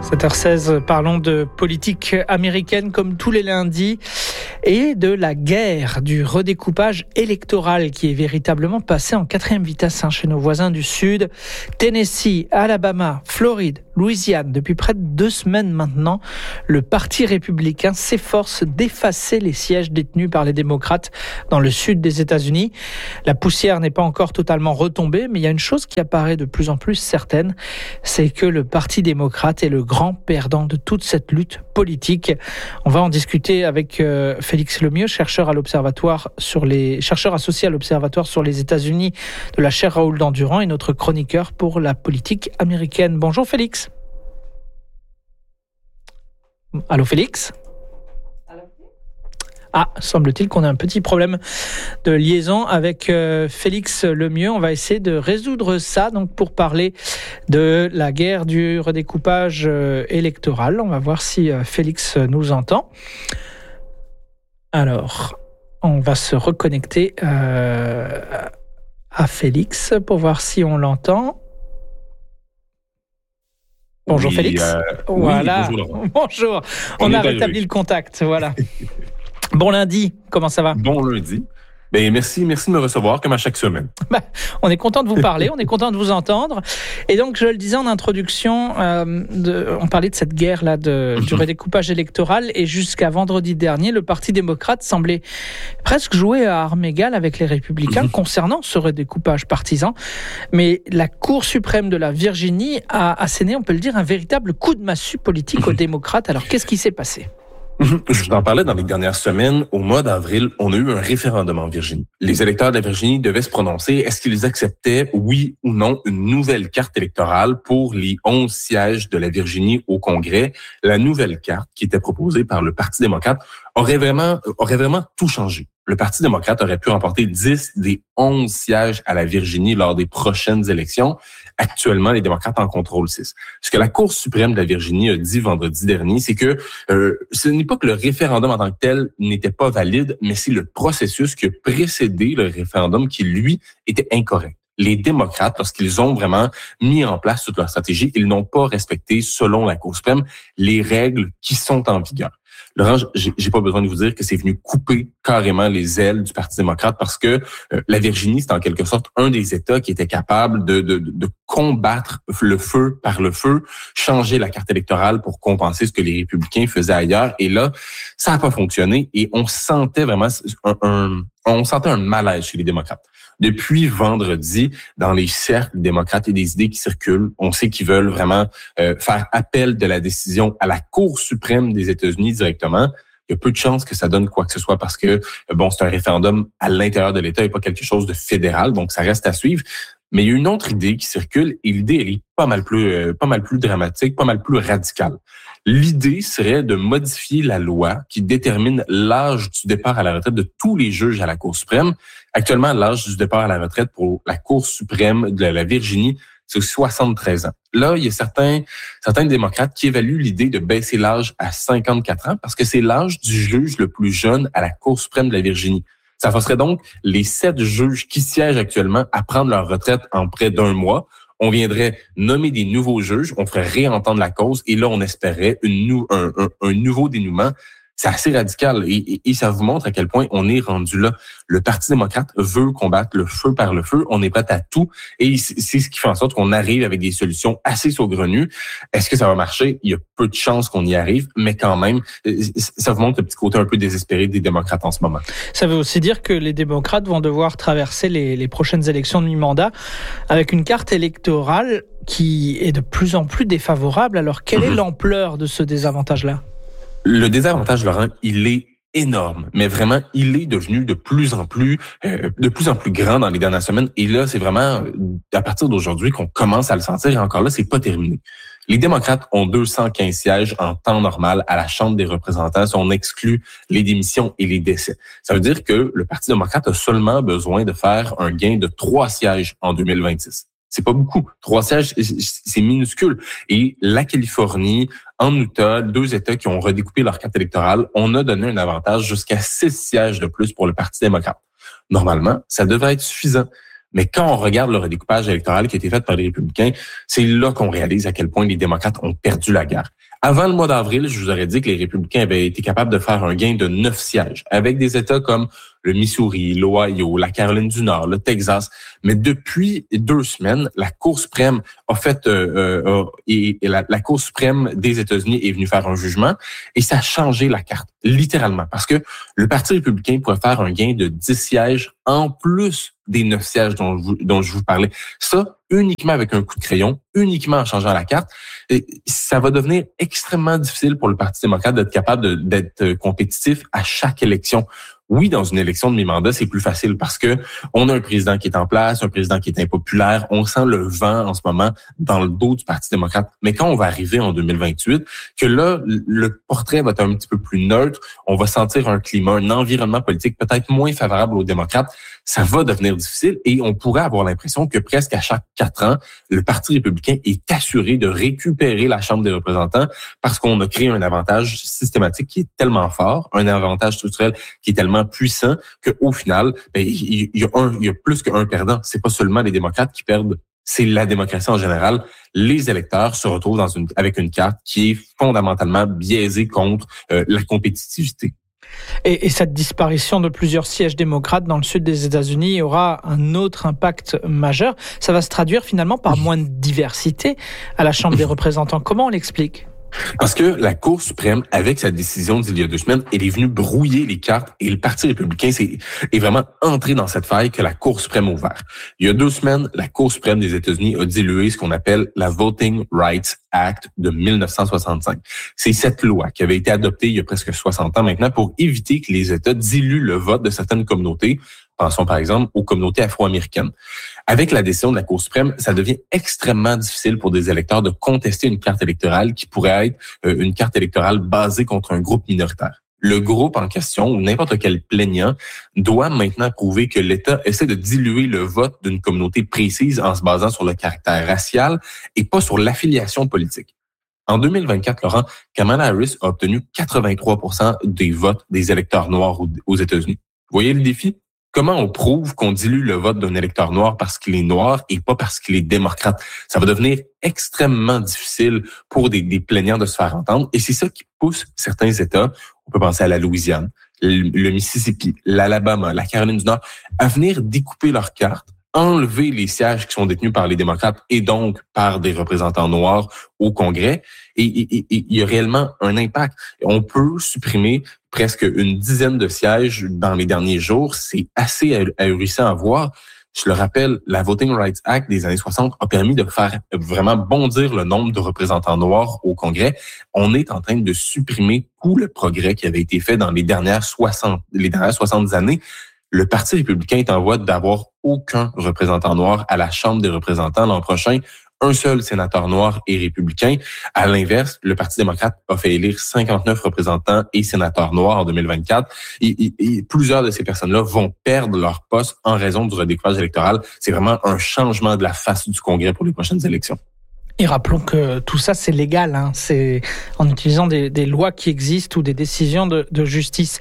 7h16, parlons de politique américaine comme tous les lundis et de la guerre du redécoupage électoral qui est véritablement passé en quatrième vitesse chez nos voisins du Sud. Tennessee, Alabama, Floride, Louisiane. Depuis près de 2 semaines maintenant, le Parti républicain s'efforce d'effacer les sièges détenus par les démocrates dans le sud des États-Unis. La poussière n'est pas encore totalement retombée, mais il y a une chose qui apparaît de plus en plus certaine, c'est que le Parti démocrate est le grand perdant de toute cette lutte politique. On va en discuter avec Félix Lemieux, chercheur associé à l'Observatoire sur les États-Unis de la chaire Raoul Dandurand et notre chroniqueur pour la politique américaine. Bonjour Félix. Allô Félix ? Ah, semble-t-il qu'on a un petit problème de liaison avec Félix Lemieux. On va essayer de résoudre ça donc pour parler de la guerre du redécoupage électoral. On va voir si Félix nous entend. Alors, on va se reconnecter à Félix pour voir si on l'entend. Bonjour oui, Félix. Voilà. Oui, bonjour. On a rétabli le contact. Voilà. Bon lundi, comment ça va? Bon lundi. Merci de me recevoir comme à chaque semaine. On est content de vous parler, on est content de vous entendre. Et donc, je le disais en introduction, on parlait de cette guerre-là du redécoupage électoral. Et jusqu'à vendredi dernier, le Parti démocrate semblait presque jouer à armes égales avec les républicains concernant ce redécoupage partisan. Mais la Cour suprême de la Virginie a asséné, on peut le dire, un véritable coup de massue politique aux démocrates. Alors, qu'est-ce qui s'est passé? Je vous en parlais dans les dernières semaines. Au mois d'avril, on a eu un référendum en Virginie. Les électeurs de la Virginie devaient se prononcer. Est-ce qu'ils acceptaient, oui ou non, une nouvelle carte électorale pour les 11 sièges de la Virginie au Congrès? La nouvelle carte qui était proposée par le Parti démocrate aurait vraiment tout changé. Le Parti démocrate aurait pu remporter 10 des 11 sièges à la Virginie lors des prochaines élections. Actuellement, les démocrates en contrôlent 6. Ce que la Cour suprême de la Virginie a dit vendredi dernier, c'est que ce n'est pas que le référendum en tant que tel n'était pas valide, mais c'est le processus qui a précédé le référendum qui, lui, était incorrect. Les démocrates, lorsqu'ils ont vraiment mis en place toute leur stratégie, ils n'ont pas respecté, selon la Cour suprême, les règles qui sont en vigueur. Laurent, j'ai pas besoin de vous dire que c'est venu couper carrément les ailes du Parti démocrate parce que la Virginie, c'est en quelque sorte un des États qui était capable de combattre le feu par le feu, changer la carte électorale pour compenser ce que les républicains faisaient ailleurs. Et là, ça n'a pas fonctionné et on sentait vraiment un malaise chez les démocrates. Depuis vendredi, dans les cercles démocrates, il y a des idées qui circulent. On sait qu'ils veulent vraiment faire appel de la décision à la Cour suprême des États-Unis directement. Il y a peu de chances que ça donne quoi que ce soit parce que, c'est un référendum à l'intérieur de l'État et pas quelque chose de fédéral, donc ça reste à suivre. Mais il y a une autre idée qui circule et l'idée, elle est pas mal plus dramatique, pas mal plus radicale. L'idée serait de modifier la loi qui détermine l'âge du départ à la retraite de tous les juges à la Cour suprême. Actuellement, l'âge du départ à la retraite pour la Cour suprême de la Virginie, c'est 73 ans. Là, il y a certains démocrates qui évaluent l'idée de baisser l'âge à 54 ans parce que c'est l'âge du juge le plus jeune à la Cour suprême de la Virginie. Ça forcerait donc les 7 juges qui siègent actuellement à prendre leur retraite en près d'1 mois. On viendrait nommer des nouveaux juges, on ferait réentendre la cause et là, on espérait un nouveau dénouement. C'est assez radical et ça vous montre à quel point on est rendu là. Le Parti démocrate veut combattre le feu par le feu. On est prêt à tout et c'est ce qui fait en sorte qu'on arrive avec des solutions assez saugrenues. Est-ce que ça va marcher? Il y a peu de chances qu'on y arrive, mais quand même, ça vous montre le petit côté un peu désespéré des démocrates en ce moment. Ça veut aussi dire que les démocrates vont devoir traverser les prochaines élections de mi-mandat avec une carte électorale qui est de plus en plus défavorable. Alors, quelle est l'ampleur de ce désavantage-là? Le désavantage, Laurent, il est énorme, mais vraiment, il est devenu de plus en plus grand dans les dernières semaines. Et là, c'est vraiment à partir d'aujourd'hui qu'on commence à le sentir. Et encore là, c'est pas terminé. Les démocrates ont 215 sièges en temps normal à la Chambre des représentants si on exclut les démissions et les décès. Ça veut dire que le Parti démocrate a seulement besoin de faire un gain de 3 sièges en 2026. C'est pas beaucoup. 3 sièges, c'est minuscule. Et la Californie, en Utah, 2 États qui ont redécoupé leur carte électorale, on a donné un avantage jusqu'à 6 sièges de plus pour le Parti démocrate. Normalement, ça devrait être suffisant. Mais quand on regarde le redécoupage électoral qui a été fait par les républicains, c'est là qu'on réalise à quel point les démocrates ont perdu la guerre. Avant le mois d'avril, je vous aurais dit que les républicains avaient été capables de faire un gain de 9 sièges, avec des États comme le Missouri, l'Ohio, la Caroline du Nord, le Texas. Mais depuis 2 semaines, la Cour suprême a fait la Cour suprême des États-Unis est venue faire un jugement et ça a changé la carte, littéralement, parce que le Parti républicain pourrait faire un gain de 10 sièges en plus des 9 sièges dont je vous parlais. Ça, uniquement avec un coup de crayon, uniquement en changeant la carte. Et ça va devenir extrêmement difficile pour le Parti démocrate d'être capable d'être compétitif à chaque élection. Oui, dans une élection de mi-mandat, c'est plus facile parce que on a un président qui est en place, un président qui est impopulaire. On sent le vent en ce moment dans le dos du Parti démocrate. Mais quand on va arriver en 2028, que là, le portrait va être un petit peu plus neutre, on va sentir un climat, un environnement politique peut-être moins favorable aux démocrates, ça va devenir difficile et on pourrait avoir l'impression que presque à chaque 4 ans, le Parti républicain est assuré de récupérer la Chambre des représentants parce qu'on a créé un avantage systématique qui est tellement fort, un avantage structurel qui est tellement puissant qu'au final, il y a plus qu'un perdant. C'est pas seulement les démocrates qui perdent, c'est la démocratie en général. Les électeurs se retrouvent avec une carte qui est fondamentalement biaisée contre la compétitivité. Et cette disparition de plusieurs sièges démocrates dans le sud des États-Unis aura un autre impact majeur. Ça va se traduire finalement par moins de diversité à la Chambre des représentants. Comment on l'explique ? Parce que la Cour suprême, avec sa décision d'il y a 2 semaines, elle est venue brouiller les cartes et le Parti républicain est vraiment entré dans cette faille que la Cour suprême a ouverte. Il y a 2 semaines, la Cour suprême des États-Unis a dilué ce qu'on appelle la Voting Rights Act de 1965. C'est cette loi qui avait été adoptée il y a presque 60 ans maintenant pour éviter que les États diluent le vote de certaines communautés. Pensons par exemple aux communautés afro-américaines. Avec la décision de la Cour suprême, ça devient extrêmement difficile pour des électeurs de contester une carte électorale qui pourrait être une carte électorale basée contre un groupe minoritaire. Le groupe en question ou n'importe quel plaignant doit maintenant prouver que l'État essaie de diluer le vote d'une communauté précise en se basant sur le caractère racial et pas sur l'affiliation politique. En 2024, Laurent, Kamala Harris a obtenu 83% des votes des électeurs noirs aux États-Unis. Vous voyez le défi? Comment on prouve qu'on dilue le vote d'un électeur noir parce qu'il est noir et pas parce qu'il est démocrate? Ça va devenir extrêmement difficile pour des plaignants de se faire entendre. Et c'est ça qui pousse certains États, on peut penser à la Louisiane, le Mississippi, l'Alabama, la Caroline du Nord, à venir découper leurs cartes, enlever les sièges qui sont détenus par les démocrates et donc par des représentants noirs au Congrès. Et il y a réellement un impact. On peut supprimer presque une dizaine de sièges dans les derniers jours. C'est assez ahurissant à voir. Je le rappelle, la Voting Rights Act des années 60 a permis de faire vraiment bondir le nombre de représentants noirs au Congrès. On est en train de supprimer tout le progrès qui avait été fait dans les dernières 70 années. Le Parti républicain est en voie d'avoir aucun représentant noir à la Chambre des représentants l'an prochain. Un seul sénateur noir et républicain. À l'inverse, le Parti démocrate a fait élire 59 représentants et sénateurs noirs en 2024. Et plusieurs de ces personnes-là vont perdre leur poste en raison du redécoupage électoral. C'est vraiment un changement de la face du Congrès pour les prochaines élections. Et rappelons que tout ça, c'est légal. C'est en utilisant des lois qui existent ou des décisions de justice.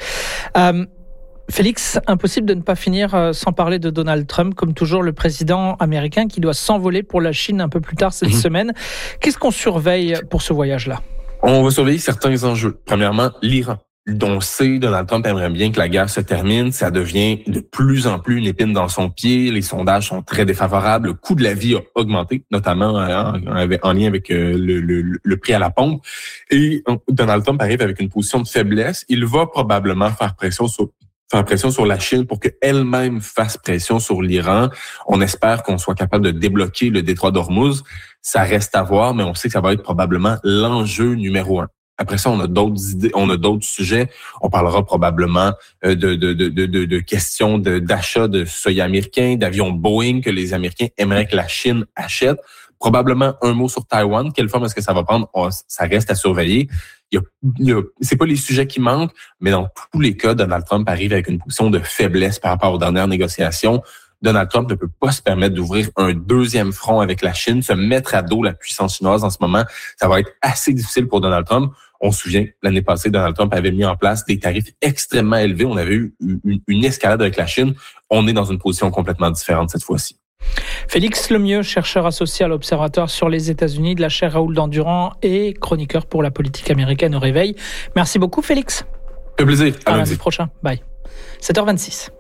Félix, impossible de ne pas finir sans parler de Donald Trump, comme toujours le président américain qui doit s'envoler pour la Chine un peu plus tard cette semaine. Qu'est-ce qu'on surveille pour ce voyage-là? On va surveiller certains enjeux. Premièrement, l'Iran. On sait, Donald Trump aimerait bien que la guerre se termine. Ça devient de plus en plus une épine dans son pied. Les sondages sont très défavorables. Le coût de la vie a augmenté, notamment en lien avec le prix à la pompe. Et Donald Trump arrive avec une position de faiblesse. Il va probablement faire pression sur la Chine pour qu'elle-même fasse pression sur l'Iran. On espère qu'on soit capable de débloquer le détroit d'Ormuz. Ça reste à voir, mais on sait que ça va être probablement l'enjeu numéro 1. Après ça, on a d'autres idées, on a d'autres sujets. On parlera probablement de questions d'achat de soya américain, d'avions Boeing que les Américains aimeraient que la Chine achète. Probablement un mot sur Taïwan. Quelle forme est-ce que ça va prendre? Ça reste à surveiller. C'est pas les sujets qui manquent, mais dans tous les cas, Donald Trump arrive avec une position de faiblesse par rapport aux dernières négociations. Donald Trump ne peut pas se permettre d'ouvrir un deuxième front avec la Chine, se mettre à dos la puissance chinoise en ce moment. Ça va être assez difficile pour Donald Trump. On se souvient, l'année passée, Donald Trump avait mis en place des tarifs extrêmement élevés. On avait eu une escalade avec la Chine. On est dans une position complètement différente cette fois-ci. Félix Lemieux, chercheur associé à l'Observatoire sur les États-Unis de la chaire Raoul Dandurand et chroniqueur pour la politique américaine au Réveil. Merci beaucoup Félix. Un plaisir. À lundi prochain. Bye. 7h26.